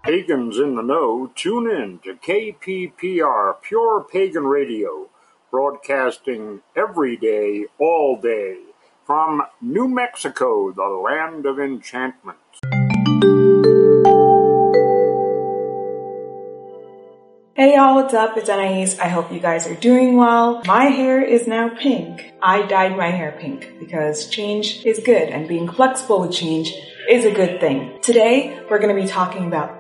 Pagans in the know, tune in to KPPR, Pure Pagan Radio, broadcasting every day, all day, from New Mexico, the land of enchantment. Hey y'all, what's up? It's Anais. I hope you guys are doing well. My hair is now pink. I dyed my hair pink because change is good and being flexible with change is a good thing. Today, we're going to be talking about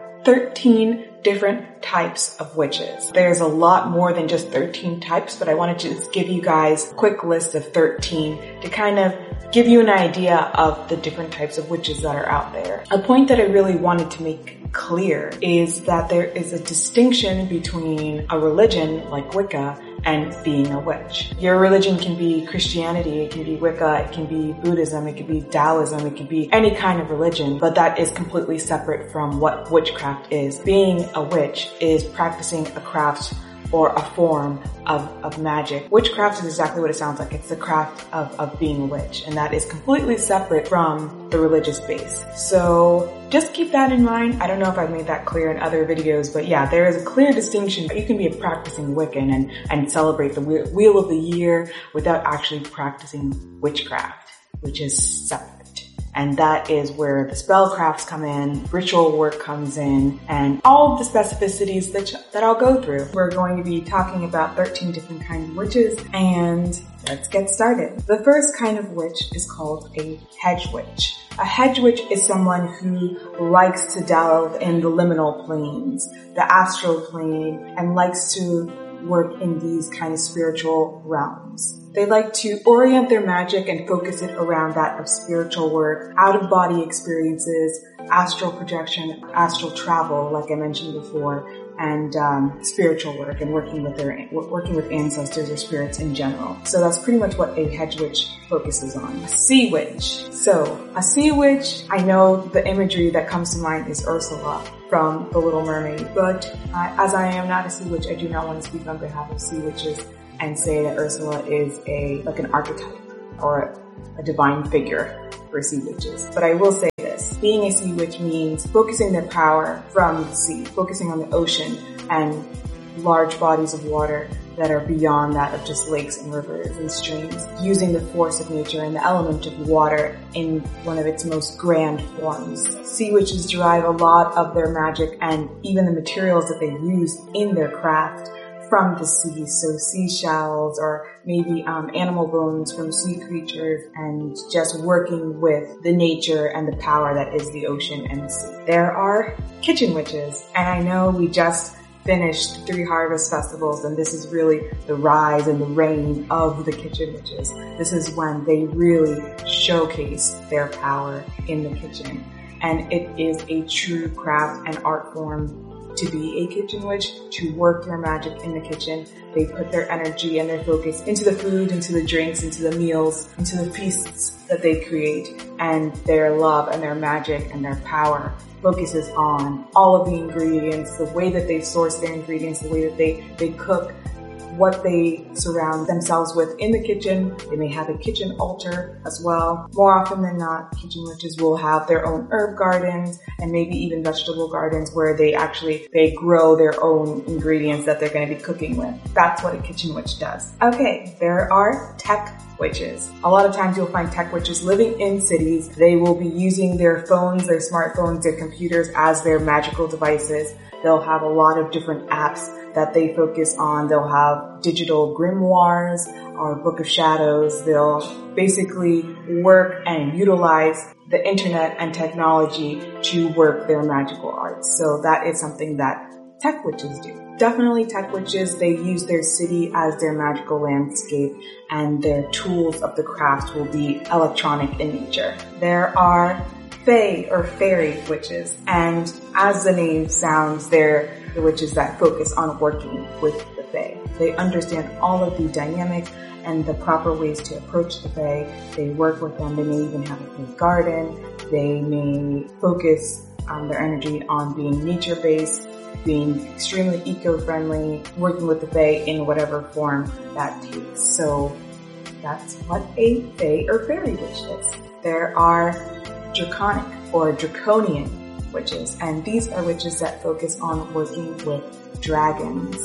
13 different types of witches. There's a lot more than just 13 types, but I wanted to just give you guys a quick list of 13 to kind of give you an idea of the different types of witches that are out there. A point that I really wanted to make clear is that there is a distinction between a religion like Wicca and being a witch. Your religion can be Christianity, it can be Wicca, it can be Buddhism, it can be Taoism, it can be any kind of religion, but that is completely separate from what witchcraft is. Being a witch is practicing a craft or a form of magic. Witchcraft is exactly what it sounds like. It's the craft of being a witch, and that is completely separate from the religious base. So just keep that in mind. I don't know if I've made that clear in other videos, but yeah, there is a clear distinction. You can be a practicing Wiccan and celebrate the Wheel of the Year without actually practicing witchcraft, which is separate. And that is where the spellcrafts come in, ritual work comes in, and all of the specificities that I'll go through. We're going to be talking about 13 different kinds of witches, and let's get started. The first kind of witch is called a hedge witch. A hedge witch is someone who likes to delve in the liminal planes, the astral plane, and likes to work in these kind of spiritual realms. They like to orient their magic and focus it around that of spiritual work, out-of-body experiences, astral projection, astral travel, like I mentioned before, and spiritual work and working with ancestors or spirits in general. So that's pretty much what a hedge witch focuses on. A sea witch. So a sea witch, I know the imagery that comes to mind is Ursula from The Little Mermaid, but as I am not a sea witch, I do not want to speak on behalf of sea witches and say that Ursula is an archetype or a divine figure for sea witches. But I will say this, being a sea witch means focusing their power from the sea, focusing on the ocean and large bodies of water that are beyond that of just lakes and rivers and streams, using the force of nature and the element of water in one of its most grand forms. Sea witches derive a lot of their magic and even the materials that they use in their craft from the sea, so seashells or maybe animal bones from sea creatures, and just working with the nature and the power that is the ocean and the sea. There are kitchen witches, and I know we just finished 3 harvest festivals, and this is really the rise and the reign of the kitchen witches. This is when they really showcase their power in the kitchen, and it is a true craft and art form to be a kitchen witch, to work their magic in the kitchen. They put their energy and their focus into the food, into the drinks, into the meals, into the feasts that they create, and their love and their magic and their power focuses on all of the ingredients, the way that they source their ingredients, the way that they cook, what they surround themselves with in the kitchen. They may have a kitchen altar as well. More often than not, kitchen witches will have their own herb gardens and maybe even vegetable gardens where they grow their own ingredients that they're going to be cooking with. That's what a kitchen witch does. Okay, there are tech witches. A lot of times you'll find tech witches living in cities. They will be using their phones, their smartphones, their computers as their magical devices. They'll have a lot of different apps that they focus on. They'll have digital grimoires or Book of Shadows. They'll basically work and utilize the internet and technology to work their magical arts. So that is something that tech witches do. Definitely tech witches, they use their city as their magical landscape, and their tools of the craft will be electronic in nature. There are fae or fairy witches, and as the name sounds, they're the witches that focus on working with the fae. They understand all of the dynamics and the proper ways to approach the fae. They work with them. They may even have a fae garden. They may focus their energy on being nature-based, being extremely eco-friendly, working with the fae in whatever form that takes. So that's what a fae or fairy witch is. There are draconic or draconian witches. And these are witches that focus on working with dragons.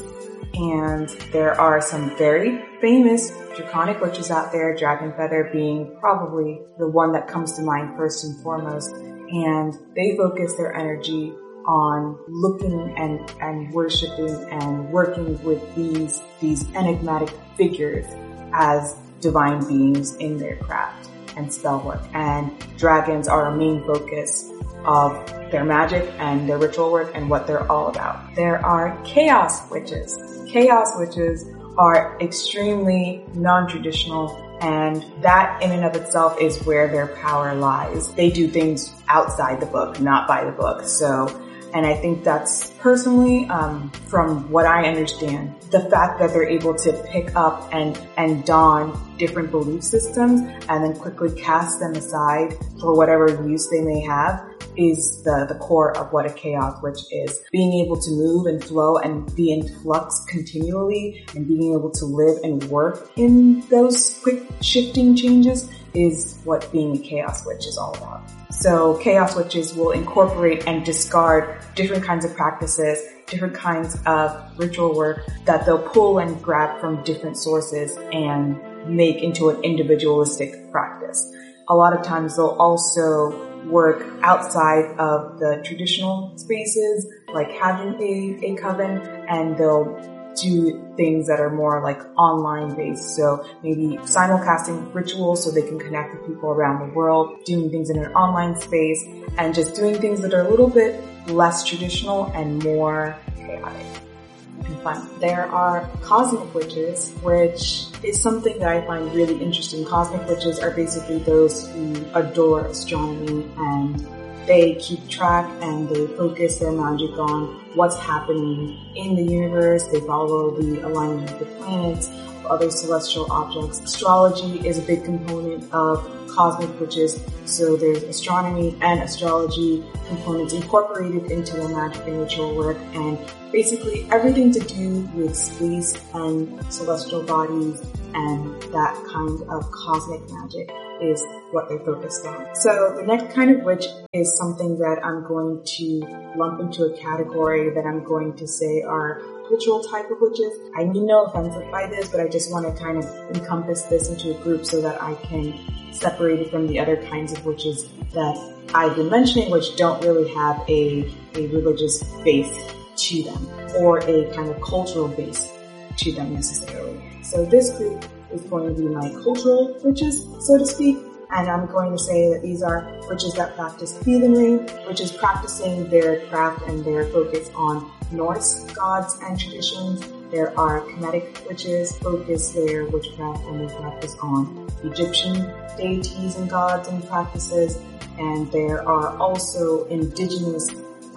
And there are some very famous draconic witches out there, Dragonfeather being probably the one that comes to mind first and foremost. And they focus their energy on looking and worshiping and working with these enigmatic figures as divine beings in their craft and spell work. And dragons are a main focus of their magic and their ritual work and what they're all about. There are chaos witches. Chaos witches are extremely non-traditional, and that in and of itself is where their power lies. They do things outside the book, not by the book. And I think that's personally, from what I understand, the fact that they're able to pick up and don different belief systems and then quickly cast them aside for whatever use they may have is the core of what a chaos witch is. Being able to move and flow and be in flux continually and being able to live and work in those quick shifting changes is what being a chaos witch is all about. So chaos witches will incorporate and discard different kinds of practices, different kinds of ritual work that they'll pull and grab from different sources and make into an individualistic practice. A lot of times they'll also work outside of the traditional spaces, like having a coven, and they'll do things that are more like online based. So maybe simulcasting rituals so they can connect with people around the world, doing things in an online space, and just doing things that are a little bit less traditional and more chaotic and fun. There are cosmic witches, which is something that I find really interesting. Cosmic witches are basically those who adore astronomy, and they keep track and they focus their magic on what's happening in the universe. They follow the alignment of the planets, of other celestial objects. Astrology is a big component of cosmic witches. So there's astronomy and astrology components incorporated into their magic and ritual work, and basically everything to do with space and celestial bodies and that kind of cosmic magic is what they're focused on. So the next kind of witch is something that I'm going to lump into a category that I'm going to say are cultural type of witches. I mean no offense by this, but I just want to kind of encompass this into a group so that I can separate it from the other kinds of witches that I've been mentioning, which don't really have a religious base to them or a kind of cultural base to them necessarily. So this group is going to be my cultural witches, so to speak. And I'm going to say that these are witches that practice heathenry, witches practicing their craft and their focus on Norse gods and traditions. There are Kemetic witches, focus their witchcraft and their practice on Egyptian deities and gods and practices. And there are also indigenous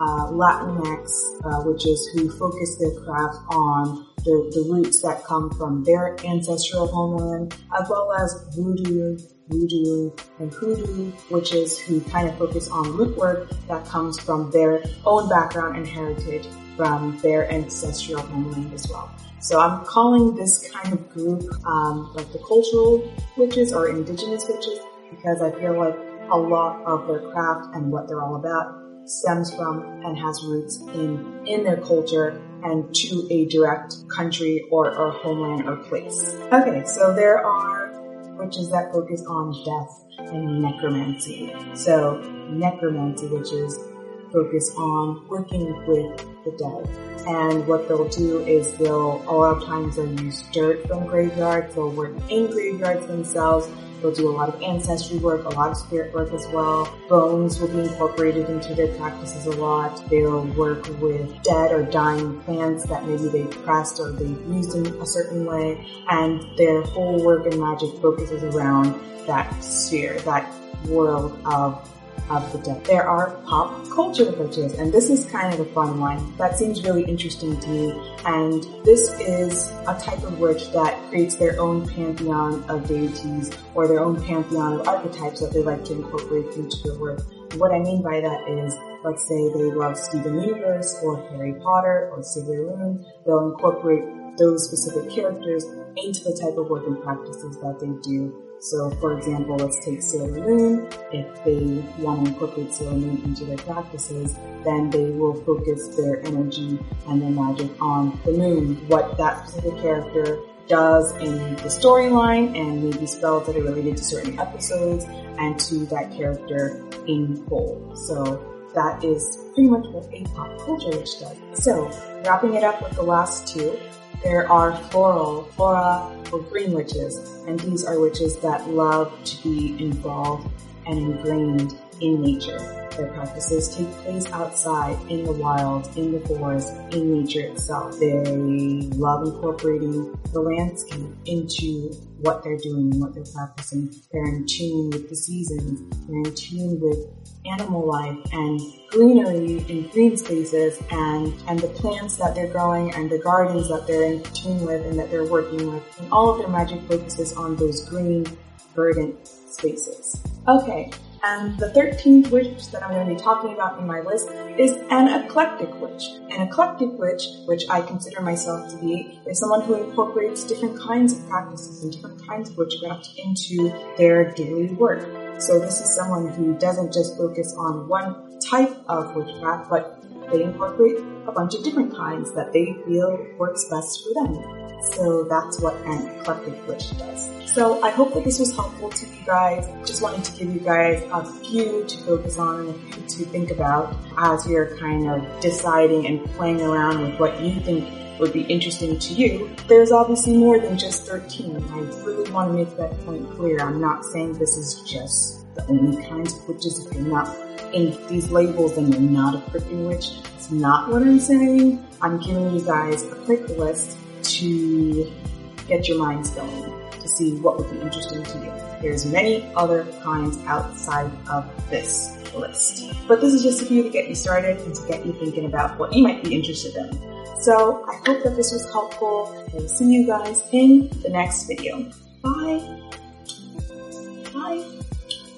Latinx witches who focus their craft on the roots that come from their ancestral homeland, as well as voodoo, and hoodoo witches who kind of focus on root work that comes from their own background and heritage from their ancestral homeland as well. So I'm calling this kind of group like the cultural witches or indigenous witches because I feel like a lot of their craft and what they're all about stems from and has roots in their culture and to a direct country or homeland or place. Okay, so there are witches that focus on death and necromancy. So necromancy witches focus on working with the dead. And what they'll do is a lot of times they'll use dirt from graveyards, they'll work in graveyards themselves, they'll do a lot of ancestry work, a lot of spirit work as well. Bones will be incorporated into their practices a lot. They'll work with dead or dying plants that maybe they've pressed or they've used in a certain way. And their whole work and magic focuses around that sphere, that world of the dead. There are pop culture witches, and this is kind of a fun one. That seems really interesting to me. And this is a type of witch that creates their own pantheon of deities or their own pantheon of archetypes that they like to incorporate into their work. What I mean by that is, let's say they love Steven Universe or Harry Potter or Sailor Moon. They'll incorporate those specific characters into the type of work and practices that they do So for example, let's take Sailor Moon. If they want to incorporate Sailor Moon into their practices, then they will focus their energy and their magic on the moon, what that specific character does in the storyline, and maybe spells that are related to certain episodes and to that character in whole. So that is pretty much what a pop culture witch does. So wrapping it up with the last two, there are flora or green witches, and these are witches that love to be involved and ingrained in nature. Their practices take place outside, in the wild, in the forest, in nature itself. They love incorporating the landscape into what they're doing, what they're practicing. They're in tune with the seasons. They're in tune with animal life and greenery in green spaces and the plants that they're growing and the gardens that they're in tune with and that they're working with. And all of their magic focuses on those green, verdant spaces. Okay. And the 13th witch that I'm going to be talking about in my list is an eclectic witch. An eclectic witch, which I consider myself to be, is someone who incorporates different kinds of practices and different kinds of witchcraft into their daily work. So this is someone who doesn't just focus on one type of witchcraft, but they incorporate a bunch of different kinds that they feel works best for them. So that's what an eclectic witch does. So I hope that this was helpful to you guys. Just wanted to give you guys a few to focus on and a few to think about as you're kind of deciding and playing around with what you think would be interesting to you. There's obviously more than just 13. I really want to make that point clear. I'm not saying this is just the only kinds of witches. If you're not in these labels, then you're not a freaking witch. It's not what I'm saying. I'm giving you guys a quick list to get your minds going, to see what would be interesting to you. There's many other kinds outside of this list. But this is just a few to get you started and to get you thinking about what you might be interested in. So I hope that this was helpful, and see you guys in the next video. Bye! Bye!